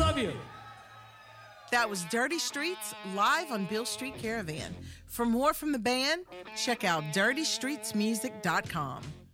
love you. That was Dirty Streets live on Beale Street Caravan. For more from the band, check out dirtystreetsmusic.com.